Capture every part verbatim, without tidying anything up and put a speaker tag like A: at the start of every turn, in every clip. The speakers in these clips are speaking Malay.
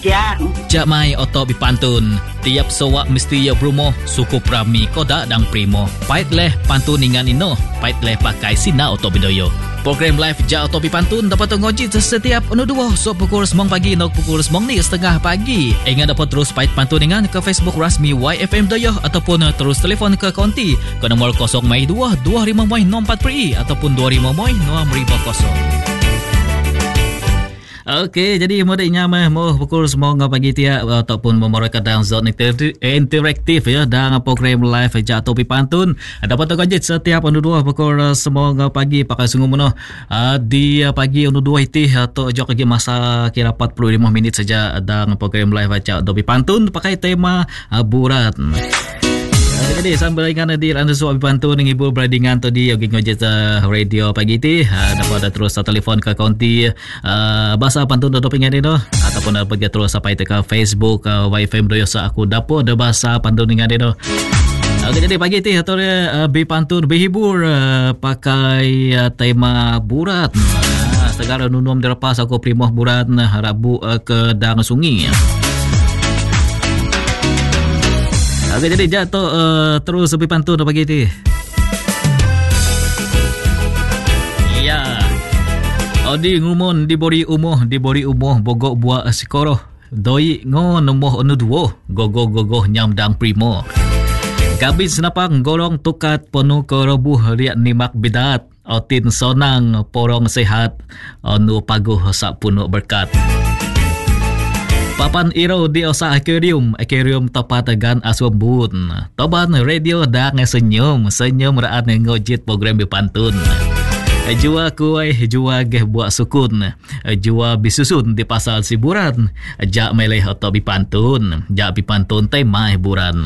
A: Yang
B: Jak mai oto bipantun. Tiap sowak mesti ya brumo suku prami koda dang primo. Pait leh pantun ingan ino. Pait leh pakai sina oto bidoyo. Program live Ja Oto Bipantun dapat ngoji setiap anu dua so pukul sembilan pagi nok pukul sembilan ni setengah pagi. Ingat dapat terus pait pantun dengan ke Facebook rasmi Y F M Doyoh ataupun terus telefon ke konti ke nomor kosong mai dua dua lima mai enam empat peri ataupun dua lima mai enam ribu kosong. Okey, jadi mudahnya mah mau pukul sembilan pagi tiap ataupun memoraka dalam zon interaktif ya dalam program live Ja Oto Bipantun. Dapat terkejut setiap anu dua pukul sembilan pagi pakai sungguh menuh di pagi anu dua itu atau jok lagi masa kira empat puluh lima minit saja dalam program live Ja Oto Bipantun pakai tema burat. Jadi sambil ingat di anda suap bantu dengan ibu beradingan tu di yogi ngojek radio pagi ti dapat terus telefon ke konti uh, bahasa pantun dodop ingat itu ataupun ada pergi terus sampai ke Facebook uh, Y F M Doyoh aku dapur ada bahasa pantun ingat itu. Okay, jadi pagi ti atau uh, bipantun berhibur uh, pakai uh, tema burat. Uh, segala nunum dilepas aku primoh burat uh, Rabu uh, ke dang sungi. Uh. Okey, jadi jatuh uh, terus lebih pantun pagi ni. Ya. Odi ngumon dibori umuh dibori umuh bogok buah sikoroh. Doi ngo nombor anu duo gogo gogo nyamdang primo. Gabis napang golong tukat penuh kerobuh riak nimak bidat. Otin sonang porong sehat anu paguh sak punuk berkat. Papan iro di osa aquarium, aquarium tepat gan aswambun. Toban radio dang senyum, senyum raat ngojit program bipantun. Jua kuai, jua geh buat sukun. Jua bisusun di pasal siburan. Jak meleh oto bipantun, jak bipantun tema hiburan.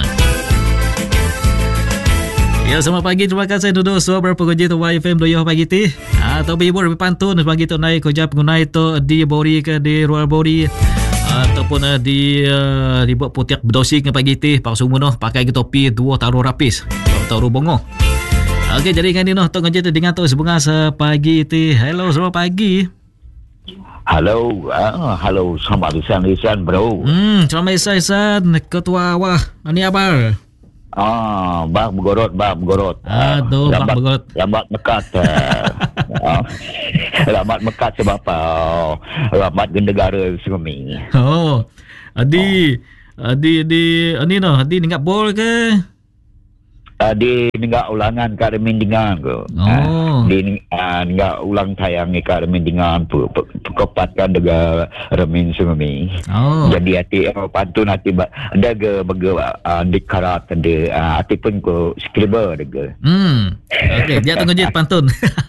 B: Ya, selamat pagi. Terima kasih duduk suara berpengojit Y F M Doyoh pagi ti. Atau bihibur bipantun pagi tu naik kojap ngunai tu di bori ke di luar bori. Ataupun uh, di uh, dibuat putiak berdosi ke pagi ti pak sumunoh pakai ke topi dua taruh rapis taruh bongo. Okey, jadi kan ini noh tong ngejet dengan tu sebunga sepagi ti. Hello, selamat pagi.
C: Hello, uh, hello, selamat lisan bro.
B: Hmm, selamat lisan ketua wah. Ini apa?
C: Ah, bak bergorot, bak bergorot.
B: Aduh, bak bergorot.
C: Lambat mekat. uh, lambat mekat sebab apa? Uh, lambat gendegara sumi.
B: Oh, adi, oh. adi, di, ini noh, adi ninggap bol ke?
C: Uh, di ninggap ulangan kat remindingan ke.
B: Oh.
C: Uh, di uh, ninggap ulang tayang kat remindingan pu, pu, pekopatkan dega remin sumi.
B: Oh.
C: Jadi hati uh, pantun hati daga baga uh, dikarat ada uh, hati pun ko skriber dega.
B: Hmm. Okey, dia tunggu je pantun.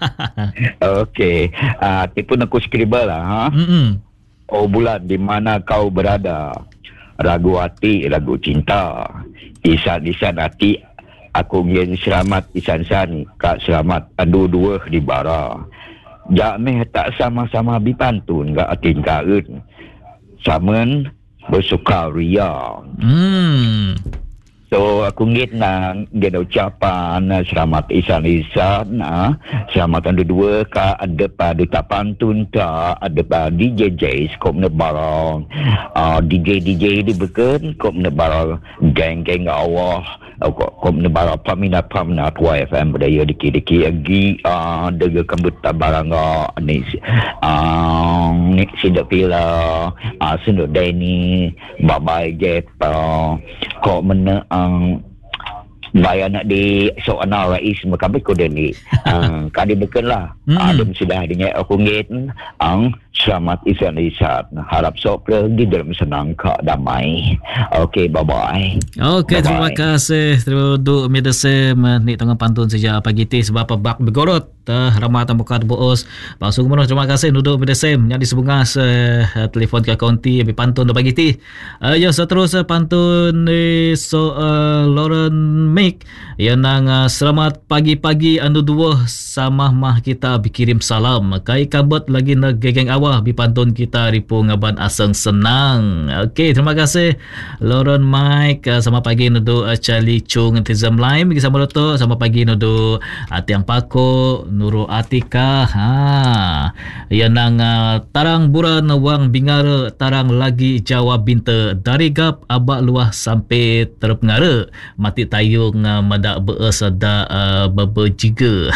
C: Okey. Uh, hati pun aku skriber lah ha.
B: Hmm.
C: Oh bulan di mana kau berada? Ragu hati, ragu cinta. Isan-isan hati aku ingin selamat isan-san kak selamat adu dua di bara. Jak meh tak sama-sama bipantun gak atin kaun. Samen bersukaria.
B: Hmm.
C: So aku ingin nak gena ucapan selamat isan-isan nah. Selamat adu dua ka ada pada tak pantun tak ada pada D J J skop ne barang. Uh, D J D J di beken kop ne barang geng-geng Allah. Kop ne barang paminat paminat Y F M budaya diki-diki agi uh, dega kambut barang ni uh, ni sidak pila uh, sinduk Denny babai jepa kok mena ang bayar nak di soal rais makabit ko din ni ang kadi bekenlah adem sudah dinya aku ngit ang selamat isan-isan harap sopra di dalam senang kak damai. Okey, bye bye.
B: Okey, terima kasih duduk medesem ni tengah pantun saja pagi ti sebab bak begorot uh, ramatan bukan boos. Langsung menuh terima kasih duduk medesem yang disebungas uh, telefon ke konti bi pantun pagi ti. Uh, ya seterusnya pantun ni so uh, Lauren Mick yang nang uh, selamat pagi-pagi anu dua sama mah kita bikirim salam kai kabut lagi na gegeng awak Jawa bipantun kita ripu ngaban aseng senang. Okey, terima kasih Lauren Mike uh, sama pagi nudu uh, Charlie Chung Tizam Lime bagi sama tu sama pagi nudu uh, Tiang Pako Nurul Atika ha ya nang uh, tarang buran wang bingar tarang lagi Jawa binta dari gap abak luah sampai terpengara mati tayung uh, madak bees ada uh, bebejiga.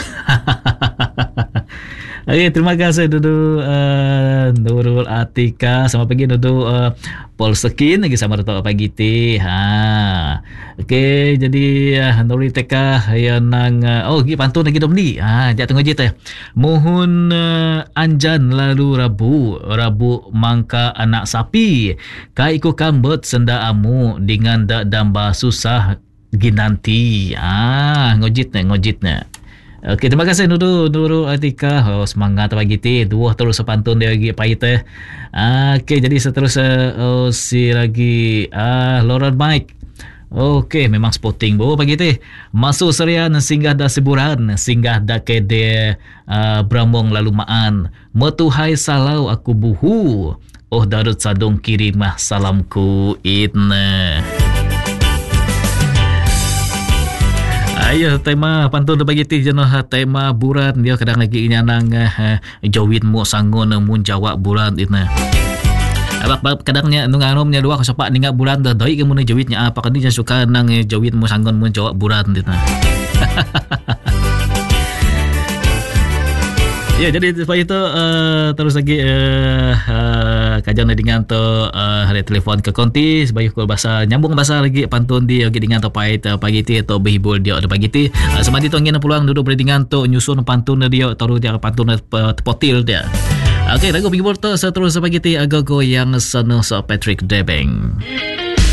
B: Okey, terima kasih Dudu uh, Nurul Atika sama pagi Dudu uh, Paul Sekin lagi sama Dato' pagi ti. Ha. Okey, jadi uh, Nurul Atika yang nang uh, oh gi pantun lagi dom ni. Ha, jak tengok je teh. Mohon uh, anjan lalu Rabu, Rabu mangka anak sapi. Kai ku kambut senda amu dengan dak damba susah ginanti. Ah, ngojit ne, ngojit ne. Okey, terima kasih Nurul Nurul Atika. Oh, semangat pagi ti. Dua terus sepantun dia lagi pagi teh. Ah, okey, jadi seterusnya oh, si lagi ah Lauren Mike. Okey, memang sporting bo pagi teh. Masuk serian singgah dah seburan, singgah dah kede uh, Brambong lalu maan. Metuhai salau aku buhu. Oh Darut Sadong kirimah salamku itna. Ayo tema pantun bagi ti jenuh tema buran dia kadang lagi nyanang uh, jawit mu sangun mun jawab buran itna. Abak kadangnya nung anomnya dua kasopak ningat bulan dah doi ke mun jawitnya apa kan dia suka nang jawit mu sangun mun jawab buran itna. Ya, jadi sebab itu uh, terus lagi uh, uh, kajian dengan tu uh, hari telefon ke konti sebagai kul bahasa nyambung bahasa lagi pantun dia lagi dengan tu pait uh, pagi ti atau berhibur dia ada pagi ti. Uh, semadi tu ngin peluang duduk berdingan tu nyusun pantun dia taruh dia pantun uh, tepotil dia. Okey, lagu berhibur tu seterusnya pagi ti agago yang sano so Patrick Debeng.